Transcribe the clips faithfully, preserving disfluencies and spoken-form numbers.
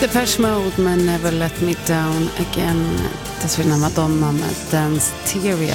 Depeche Mode med Never Let Me Down Again. Dessförinnan Madonna med Danceteria.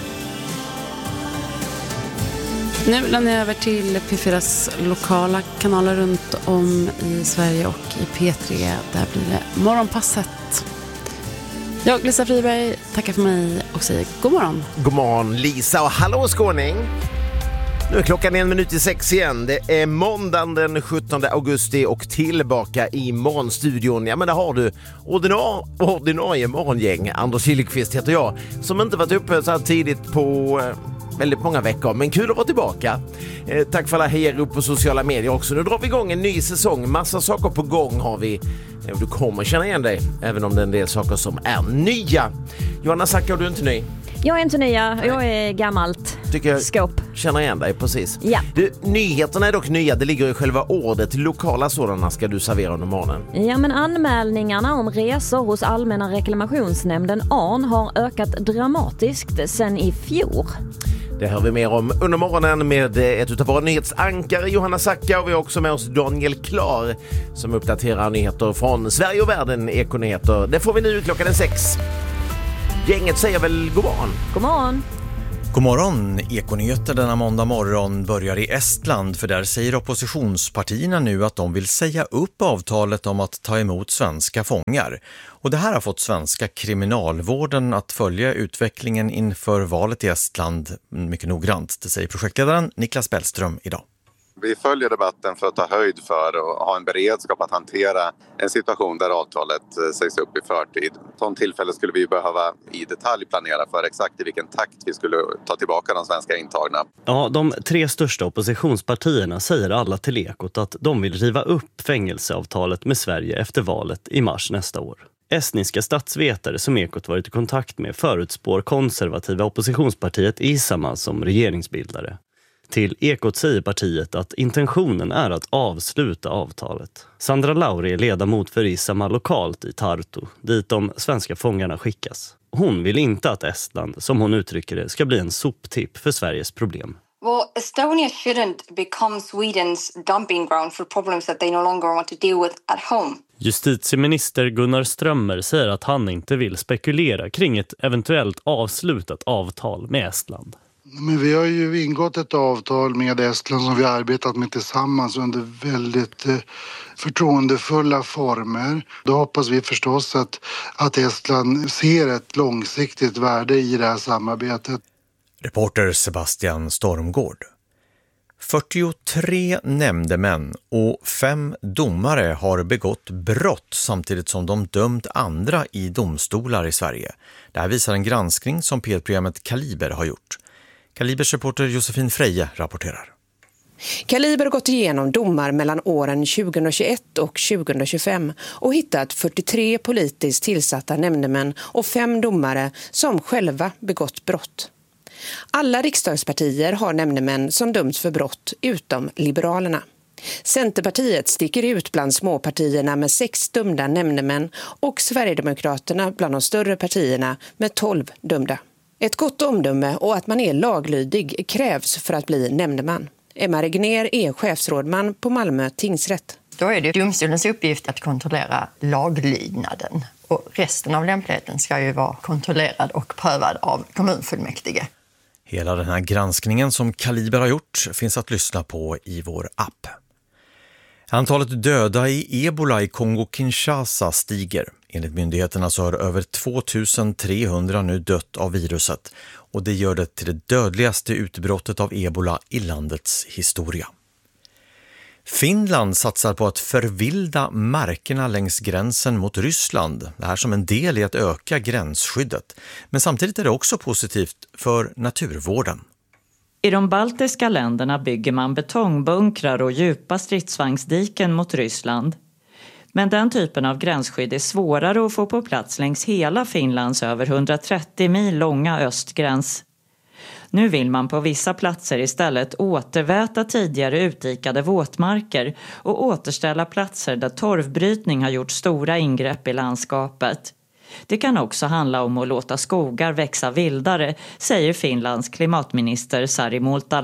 Nu lämnar jag över till P fyras lokala kanaler runt om i Sverige och i P tre. Där blir det Morgonpasset. Jag, Lisa Friberg, tackar för mig och säger god morgon. God morgon Lisa och hallå skåning. Nu är klockan en minut i sex igen. Det är måndagen den sjuttonde augusti och tillbaka i morgonstudion. Ja, men där har du ordinarie, ordinarie morgongäng. Anders Killekvist heter jag, som inte varit uppe så här tidigt på eh, väldigt många veckor. Men kul att vara tillbaka. Eh, tack för alla hejar upp på sociala medier också. Nu drar vi igång en ny säsong. Massa saker på gång har vi. Eh, du kommer känna igen dig, även om det är en del saker som är nya. Johanna Zacka, du är inte ny? Jag är inte nya, jag är gammalt Tycker jag skåp. Känner igen dig, precis. Ja. Du, nyheterna är dock nya, det ligger i själva ordet. Lokala sådana ska du servera under morgonen. Ja, men anmälningarna om resor hos Allmänna reklamationsnämnden A N har ökat dramatiskt sedan i fjol. Det hör vi mer om under morgonen med ett av våra nyhetsankare Johanna Zacka, och vi har också med oss Daniel Klar som uppdaterar nyheter från Sverige och världen, Ekonyheter. Det får vi nu klockan sex. Gänget säger väl god morgon. God morgon. God morgon. Ekonyheter denna måndag morgon börjar i Estland, för där säger oppositionspartierna nu att de vill säga upp avtalet om att ta emot svenska fångar. Och det här har fått svenska kriminalvården att följa utvecklingen inför valet i Estland mycket noggrant. Det säger projektledaren Niklas Bellström idag. Vi följer debatten för att ta höjd för och ha en beredskap att hantera en situation där avtalet sägs upp i förtid. Sån tillfälle skulle vi behöva i detalj planera för exakt i vilken takt vi skulle ta tillbaka de svenska intagna. Ja, de tre största oppositionspartierna säger alla till Ekot att de vill riva upp fängelseavtalet med Sverige efter valet i mars nästa år. Estniska statsvetare som Ekot varit i kontakt med förutspår konservativa oppositionspartiet Isama som regeringsbildare. Till Ekot säger partiet att intentionen är att avsluta avtalet. Sandra Lauri är ledamot för Isama lokalt i Tartu, dit de svenska fångarna skickas. Hon vill inte att Estland, som hon uttrycker det, ska bli en soptipp för Sveriges problem. Well, Estonia shouldn't become Sweden's dumping ground for problems that they no longer want to deal with at home. Justitieminister Gunnar Strömmer säger att han inte vill spekulera kring ett eventuellt avslutat avtal med Estland. Men vi har ju ingått ett avtal med Estland som vi har arbetat med tillsammans under väldigt eh, förtroendefulla former. Då hoppas vi förstås att, att Estland ser ett långsiktigt värde i det här samarbetet. Reporter Sebastian Stormgård. fyrtiotre nämndemän och fem domare har begått brott samtidigt som de dömt andra i domstolar i Sverige. Det här visar en granskning som P ett-programmet Kaliber har gjort. Kalibers reporter Josefin Freje rapporterar. Kaliber har gått igenom domar mellan åren tjugohundratjugoett och tjugohundratjugofem och hittat fyrtiotre politiskt tillsatta nämndemän och fem domare som själva begått brott. Alla riksdagspartier har nämndemän som dömts för brott utom Liberalerna. Centerpartiet sticker ut bland småpartierna med sex dömda nämndemän och Sverigedemokraterna bland de större partierna med tolv dömda. Ett gott omdöme och att man är laglydig krävs för att bli nämndeman. Emma Regner är chefsrådman på Malmö tingsrätt. Då är det domstolens uppgift att kontrollera laglydnaden. Och resten av lämpligheten ska ju vara kontrollerad och prövad av kommunfullmäktige. Hela den här granskningen som Kaliber har gjort finns att lyssna på i vår app. Antalet döda i Ebola i Kongo-Kinshasa stiger. Enligt myndigheterna så har över tvåtusen-trehundra nu dött av viruset, och det gör det till det dödligaste utbrottet av Ebola i landets historia. Finland satsar på att förvilda markerna längs gränsen mot Ryssland. Det här som en del i att öka gränsskyddet. Men samtidigt är det också positivt för naturvården. I de baltiska länderna bygger man betongbunkrar och djupa stridsvagnsdiken mot Ryssland. Men den typen av gränsskydd är svårare att få på plats längs hela Finlands över hundratrettio mil långa östgräns. Nu vill man på vissa platser istället återväta tidigare utdikade våtmarker och återställa platser där torvbrytning har gjort stora ingrepp i landskapet. Det kan också handla om att låta skogar växa vildare, säger Finlands klimatminister Sari Multala.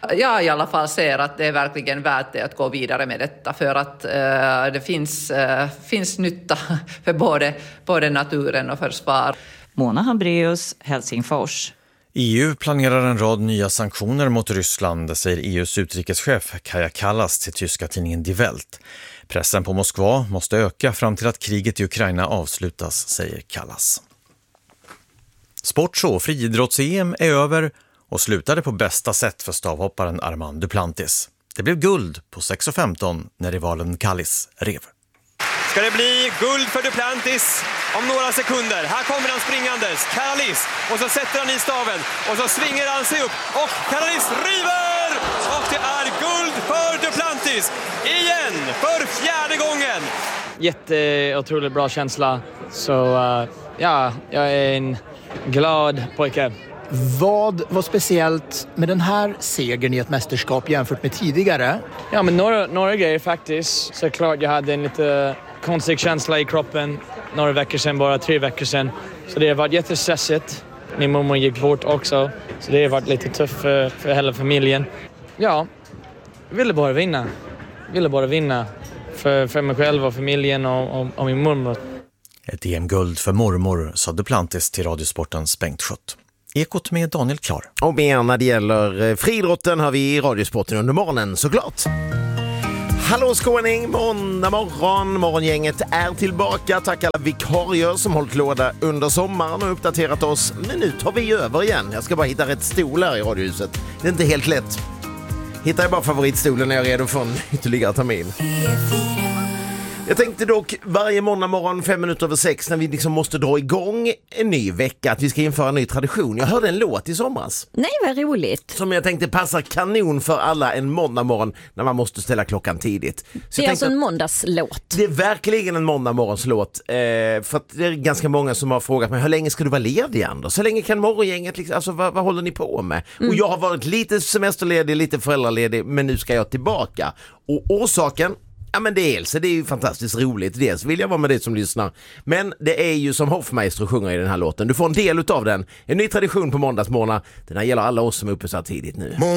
Jag i alla fall ser att det är verkligen värt det att gå vidare med detta för att eh, det finns, eh, finns nytta för både, både naturen och försvar. Mona Hambraeus, Helsingfors. E U planerar en rad nya sanktioner mot Ryssland, säger E U:s utrikeschef Kaja Kallas till tyska tidningen Die Welt. Pressen på Moskva måste öka fram till att kriget i Ukraina avslutas, säger Kallas. Sports- och friidrotts-E M är över och slutade på bästa sätt för stavhopparen Armand Duplantis. Det blev guld på sex femton när rivalen Kallis rev. Ska det bli guld för Duplantis om några sekunder? Här kommer han springandes, Kallis, och så sätter han i staven och så svingar han sig upp och Kallis river! Och det är guld för Duplantis igen för fjärde gången. Jätteotroligt bra känsla, så uh, ja, jag är en glad pojke. Vad var speciellt med den här segern i ett mästerskap jämfört med tidigare? Ja, men några, några grejer faktiskt. Såklart jag hade en lite konstig känsla i kroppen några veckor sedan, bara tre veckor sedan. Så det har varit jättestressigt. Min mamma gick bort också, så det har varit lite tufft för, för hela familjen. Ja, jag ville bara vinna. Jag ville bara vinna för, för mig själv och familjen och, och, och min mormor. Ett E M-guld för mormor, sa Duplantis till Radiosportens Bengt Schött. Ekot med Daniel Klar. Och mer när det gäller friidrotten har vi i Radiosporten under morgonen såklart. Hallå skåning, måndag morgon. Morgongänget är tillbaka. Tack alla vikarier som hållit låda under sommaren och uppdaterat oss. Men nu tar vi över igen. Jag ska bara hitta rätt stol här i Radiohuset. Det är inte helt lätt. Hittar jag bara favoritstolen när jag är redo för en ytterligare termin. Jag tänkte dock varje måndag morgon fem minuter över sex när vi liksom måste dra igång en ny vecka att vi ska införa en ny tradition. Jag hörde en låt i somras. Nej, vad roligt. Som jag tänkte passar kanon för alla en måndag morgon när man måste ställa klockan tidigt. Så det är alltså en att måndagslåt. Det är verkligen en måndag morgonslåt. Eh, för att det är ganska många som har frågat mig, hur länge ska du vara ledig, Anders? Hur länge kan morgongänget, liksom, alltså vad, vad håller ni på med? Mm. Och jag har varit lite semesterledig, lite föräldraledig, men nu ska jag tillbaka. Och orsaken, ja men dels, det är ju fantastiskt roligt. Dels vill jag vara med dig som lyssnar. Men det är ju som Hoffmeister sjunger i den här låten. Du får en del utav den. En ny tradition på måndagsmorgon. Den här gäller alla oss som är uppe så här tidigt nu.